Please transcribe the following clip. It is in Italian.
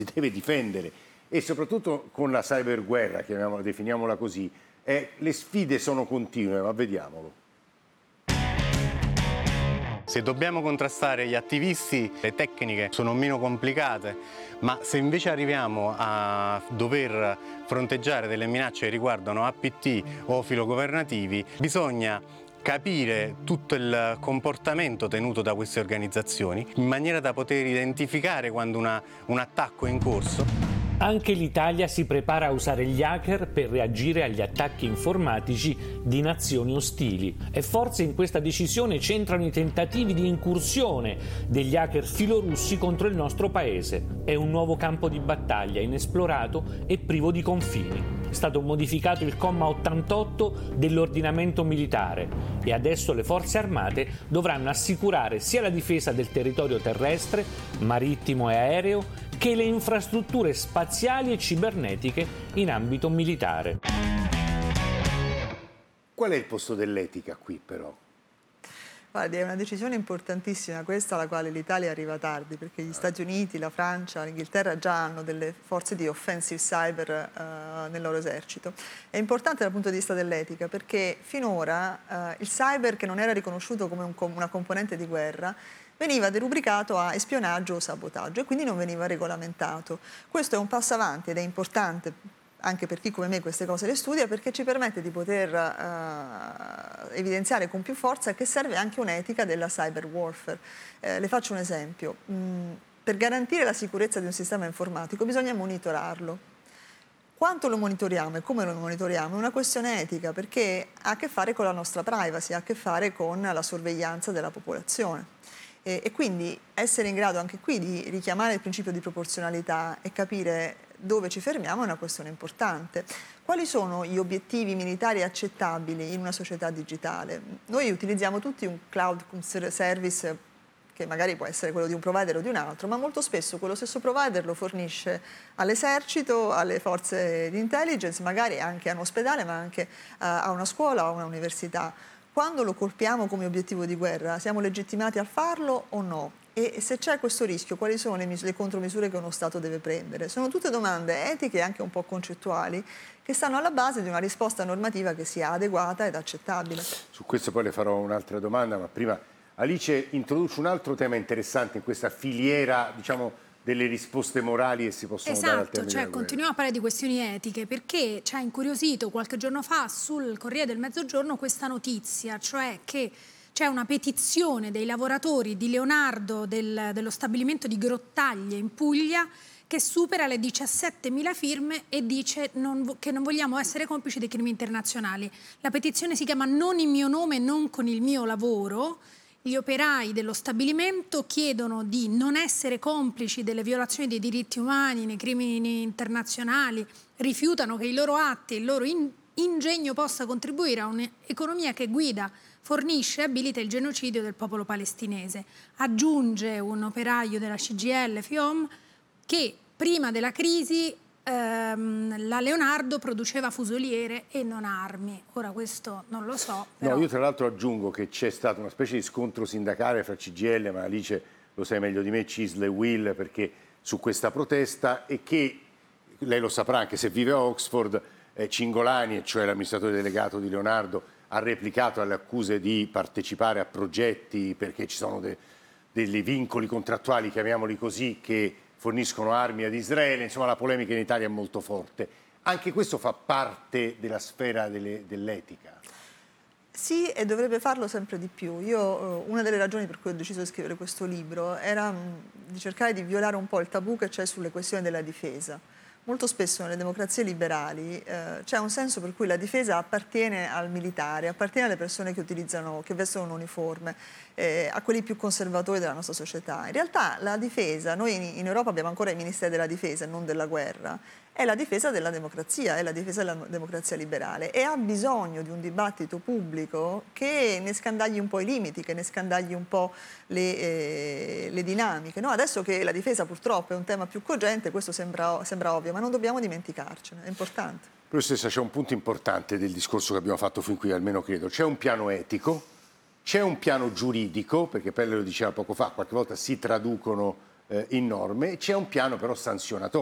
deve difendere e soprattutto con la cyberguerra, definiamola così, le sfide sono continue, ma vediamolo. Se dobbiamo contrastare gli attivisti, le tecniche sono meno complicate, ma se invece arriviamo a dover fronteggiare delle minacce che riguardano APT o filogovernativi, bisogna capire tutto il comportamento tenuto da queste organizzazioni in maniera da poter identificare quando un attacco è in corso. Anche l'Italia si prepara a usare gli hacker per reagire agli attacchi informatici di nazioni ostili e forse in questa decisione c'entrano i tentativi di incursione degli hacker filorussi contro il nostro paese. È un nuovo campo di battaglia inesplorato e privo di confini. È stato modificato il comma 88 dell'ordinamento militare e adesso le forze armate dovranno assicurare sia la difesa del territorio terrestre, marittimo e aereo che le infrastrutture spaziali e cibernetiche in ambito militare. Qual è il posto dell'etica qui però? Guardi, è una decisione importantissima questa alla quale l'Italia arriva tardi, perché gli Stati Uniti, la Francia, l'Inghilterra già hanno delle forze di offensive cyber nel loro esercito. È importante dal punto di vista dell'etica perché finora il cyber, che non era riconosciuto come una componente di guerra, veniva derubricato a espionaggio o sabotaggio e quindi non veniva regolamentato. Questo è un passo avanti ed è importante anche per chi come me queste cose le studia, perché ci permette di poter evidenziare con più forza che serve anche un'etica della cyber warfare. Le faccio un esempio. Per garantire la sicurezza di un sistema informatico bisogna monitorarlo. Quanto lo monitoriamo e come lo monitoriamo è una questione etica, perché ha a che fare con la nostra privacy, ha a che fare con la sorveglianza della popolazione. E quindi essere in grado anche qui di richiamare il principio di proporzionalità e capire dove ci fermiamo è una questione importante. Quali sono gli obiettivi militari accettabili in una società digitale? Noi utilizziamo tutti un cloud service che magari può essere quello di un provider o di un altro, ma molto spesso quello stesso provider lo fornisce all'esercito, alle forze di intelligence, magari anche a un ospedale, ma anche a una scuola o a un'università. Quando lo colpiamo come obiettivo di guerra, siamo legittimati a farlo o no? E se c'è questo rischio, quali sono le contromisure che uno Stato deve prendere? Sono tutte domande etiche e anche un po' concettuali che stanno alla base di una risposta normativa che sia adeguata ed accettabile. Su questo poi le farò un'altra domanda, ma prima Alice introduce un altro tema interessante in questa filiera, diciamo, delle risposte morali che si possono dare al tema della guerra. Continuiamo a parlare di questioni etiche perché ci ha incuriosito qualche giorno fa sul Corriere del Mezzogiorno questa notizia, cioè che c'è una petizione dei lavoratori di Leonardo dello stabilimento di Grottaglie in Puglia che supera le 17.000 firme e dice che non vogliamo essere complici dei crimini internazionali. La petizione si chiama "Non in mio nome, non con il mio lavoro". Gli operai dello stabilimento chiedono di non essere complici delle violazioni dei diritti umani nei crimini internazionali, rifiutano che i loro atti e il loro ingegno possa contribuire a un'economia che guida, fornisce e abilita il genocidio del popolo palestinese. Aggiunge un operaio della CGIL, FIOM, che prima della crisi la Leonardo produceva fusoliere e non armi. Ora questo non lo so. Però... No, io tra l'altro aggiungo che c'è stata una specie di scontro sindacale fra CGIL, ma Alice lo sai meglio di me, CISL e UIL, perché su questa protesta, e che lei lo saprà anche se vive a Oxford, Cingolani, cioè l'amministratore delegato di Leonardo, ha replicato alle accuse di partecipare a progetti perché ci sono dei vincoli contrattuali, chiamiamoli così, che forniscono armi ad Israele. Insomma, la polemica in Italia è molto forte. Anche questo fa parte della sfera dell'etica. Sì, e dovrebbe farlo sempre di più. Io, una delle ragioni per cui ho deciso di scrivere questo libro era di cercare di violare un po' il tabù che c'è sulle questioni della difesa. Molto spesso nelle democrazie liberali c'è un senso per cui la difesa appartiene al militare, appartiene alle persone che vestono un uniforme, a quelli più conservatori della nostra società. In realtà la difesa, noi in Europa abbiamo ancora i ministeri della difesa e non della guerra, è la difesa della democrazia, è la difesa della democrazia liberale e ha bisogno di un dibattito pubblico che ne scandagli un po' i limiti, che ne scandagli un po' le dinamiche. No? Adesso che la difesa purtroppo è un tema più cogente, questo sembra ovvio, ma non dobbiamo dimenticarcene, è importante. Professoressa, c'è un punto importante del discorso che abbiamo fatto fin qui, almeno credo. C'è un piano etico, c'è un piano giuridico, perché Pelle lo diceva poco fa, qualche volta si traducono in norme, c'è un piano però sanzionatorio.